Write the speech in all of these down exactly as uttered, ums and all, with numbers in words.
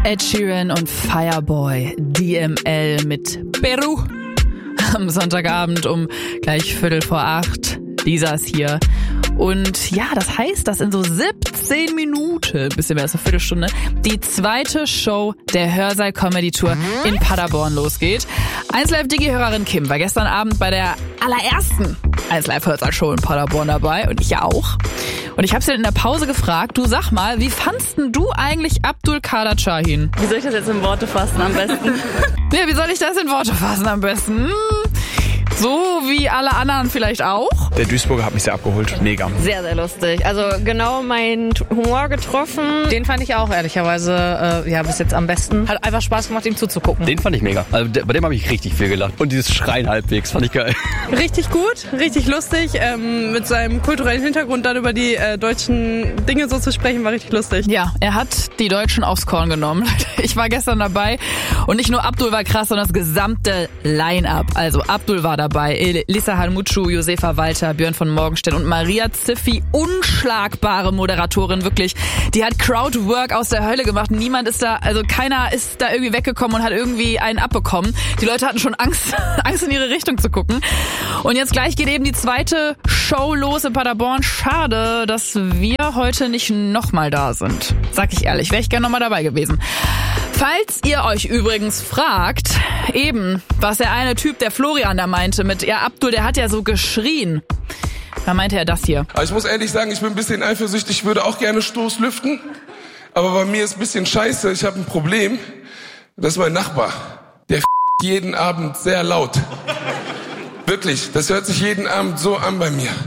Ed Sheeran und Fireboy, D M L mit Peru. Am Sonntagabend um gleich Viertel vor acht. Dieser ist hier. Und ja, das heißt, dass in so siebzehn Minuten, bisschen mehr als eine Viertelstunde, die zweite Show der Hörsaal Comedy Tour in Paderborn losgeht. eins Live Digi-Hörerin Kim war gestern Abend bei der allerersten eins Live Hörsaal Show in Paderborn dabei und ich ja auch. Und ich habe sie in der Pause gefragt, du sag mal, wie fandst denn du eigentlich Abdul Kader Şahin? Wie soll ich das jetzt in Worte fassen am besten? Ja, wie soll ich das in Worte fassen am besten? Hm. So wie alle anderen vielleicht auch. Der Duisburger hat mich sehr abgeholt. Mega. Sehr, sehr lustig. Also genau meinen Humor getroffen. Den fand ich auch ehrlicherweise äh, ja bis jetzt am besten. Hat einfach Spaß gemacht, ihm zuzugucken. Den fand ich mega. Also bei dem habe ich richtig viel gelacht. Und dieses Schreien halbwegs fand ich geil. Richtig gut, richtig lustig. Ähm, mit seinem kulturellen Hintergrund dann über die äh, deutschen Dinge so zu sprechen, war richtig lustig. Ja, er hat die Deutschen aufs Korn genommen. Ich war gestern dabei und nicht nur Abdul war krass, sondern das gesamte Line-Up. Also Abdul war dabei. Bei Lisa Halmutschu, Josefa Walter, Björn von Morgenstern und Maria Ziffi, unschlagbare Moderatorin, wirklich. Die hat Crowdwork aus der Hölle gemacht. Niemand ist da, also keiner ist da irgendwie weggekommen und hat irgendwie einen abbekommen. Die Leute hatten schon Angst, Angst in ihre Richtung zu gucken. Und jetzt gleich geht eben die zweite Show los in Paderborn. Schade, dass wir heute nicht nochmal da sind. Sag ich ehrlich, wäre ich gerne nochmal dabei gewesen. Falls ihr euch übrigens fragt, eben, was der eine Typ, der Florian da meinte, mit, ja, Abdul, der hat ja so geschrien. Da meinte er das hier. Aber ich muss ehrlich sagen, ich bin ein bisschen eifersüchtig, ich würde auch gerne Stoß lüften. Aber bei mir ist ein bisschen scheiße, ich habe ein Problem. Das ist mein Nachbar. Der f*** jeden Abend sehr laut. Wirklich, das hört sich jeden Abend so an bei mir.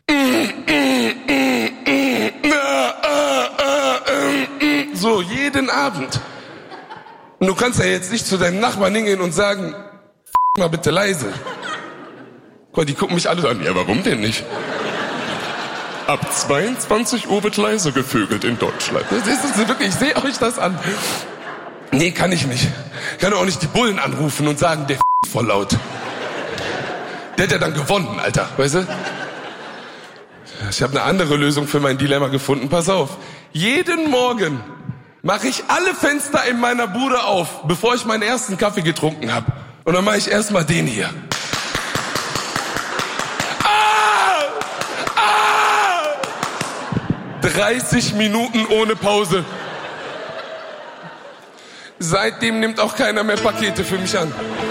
So, jeden Abend. Und du kannst ja jetzt nicht zu deinem Nachbarn hingehen und sagen, f*** mal bitte leise. Gott, die gucken mich alle an. Ja, warum denn nicht? Ab zweiundzwanzig Uhr wird leise gevögelt in Deutschland. Das ist wirklich, ich sehe euch das an. Nee, kann ich nicht. Ich kann auch nicht die Bullen anrufen und sagen, der f*** voll laut. Der hat ja dann gewonnen, Alter, weißt du? Ich habe eine andere Lösung für mein Dilemma gefunden. Pass auf. Jeden Morgen mache ich alle Fenster in meiner Bude auf, bevor ich meinen ersten Kaffee getrunken habe. Und dann mache ich erstmal den hier. Ah! Ah! dreißig Minuten ohne Pause. Seitdem nimmt auch keiner mehr Pakete für mich an.